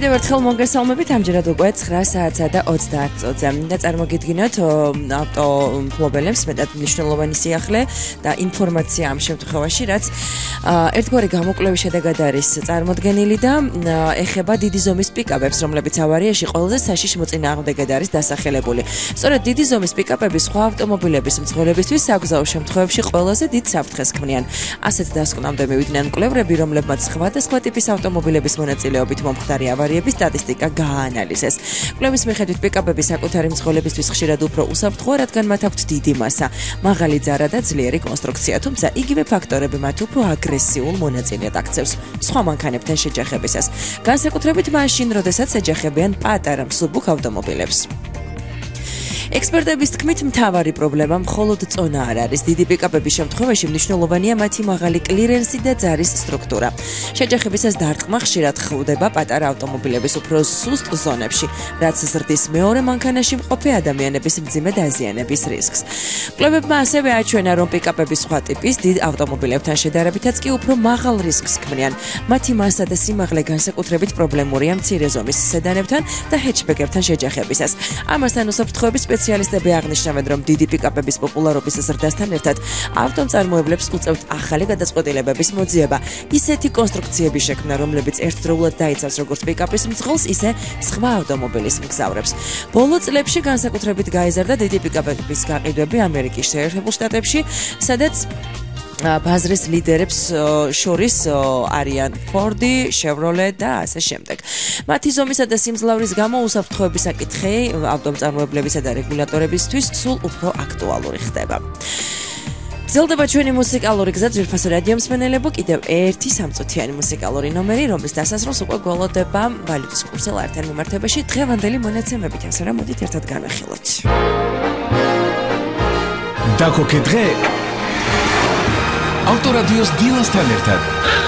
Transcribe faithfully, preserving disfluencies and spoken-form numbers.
კიდევ ერთხელ მოგესალმებით, ამჯერად უკვე ცხრა საათსა და ოცდაათ წუთზე და წარმოგიდგინოთ ავტომობილებს მეტად მნიშვნელოვანი სიახლე და ინფორმაცია ამ შემთხვევაში, რაც ერთგვარი გამოკვლევის შედეგად არის წარმოდგენილი და ეხება დიდი ზომის პიკაპებს, რომლებიც ავარიაში ყველაზე საშიშ მოწინააღმდეგედ არის დასახელებული. სწორედ დიდი ზომის პიკაპები სხვა ავტომობილების მძღოლებისთვის საგზაო შემთხვევებში ყველაზე დიდ საფრთხეს ქმნიან. ასეთ დასკვნამდე მივიდნენ მკვლევრები, რომლებმაც სხვადასხვა ტიპის ავტომობილების მონაწილეობით მომხდარი ავარიების სტატისტიკა გააანალიზეს. კვლევის მიხედვით პიკაპები საკუთარი მძღოლებისთვის ხშირად უფრო უსაფრთხოა, რადგან მათ აქვთ დიდი მასა, მაღალი ძარა და ძლიერი კონსტრუქცია, თუმცა იგივე ფაქტორები მათ უფრო აგრესიულ მონაწილედ აქცევს სხვა მანქანებთან შეჯახებისას. განსაკუთრებით მაშინ, როდესაც ეჯახებიან პატარა მსუბუქ ავტომობილებს. ექსპერტების თქმით, მთავარი პრობლემა მხოლოდ წონა არ არის. დიდი პიკაპების შემთხვევაში მნიშვნელოვანია მათი მაღალი კლირენსი და ძარის სტრუქტურა. შეჯახებისას დარტყმა ხშირად ხვდება პატარა ავტომობილების უფრო სუსტ ზონებში, რაც ზრდის მეორე მანქანაში მყოფი ადამიანების მძიმე დაზიანების რისკს. კვლევებმა ასევე აჩვენა, რომ პიკაპების სხვა ტიპის დიდ ავტომობილებთან შედარებითაც კი უფრო მაღალ რისკს ქმნიან. მათი მასა და სიმაღლე განსაკუთრებით პრობლემურია მცირე ზომის სედანებთან და ჰეჩბეკებთან შეჯახებისას. ამასთან უსაფრთხოების სპეციალისტები აღნიშნავენ, რომ დიდი პიკაპების პოპულარობის ზრდასთან ერთად ავტომწარმოებლებს უწევთ ახალი გადაწყვეტილებების მოძიება, ისეთი კონსტრუქციების შექმნა, რომლებიც ერთდროულად დაიცავს როგორც პიკაპის მძღოლს, ისე სხვა ავტომობილის მგზავრებს. ბოლო წლებში განსაკუთრებით გაიზარდა დიდი პიკაპების გაყიდვები ამერიკის შეერთებულ შტატებში, სადაც ბაზრის ლიდერებს შორის არიან Ford, Chevrolet და ასე შემდეგ. მათი ზომისა და სიმძლავრის გამო უსაფრთხოების საკითხი ავტომწარმოებლებისა და რეგულატორებისთვის სულ უფრო აქტუალური ხდება. გრძელდება ჩვენი მუსიკალური გზა ძვირფასო რადიო მსმენელებო, კიდევ ერთი სამწუთიანი მუსიკალური ნომერი, რომლის დასასრულს უკვე გველოდება ვალუტის კურსზე ლართან მიმართებაში დღევანდელი მონაცემებით, ასე რომ მოდით ერთად განვიხილოთ. დაკოკე დღე ავტორადიოს დილასთან ერთად.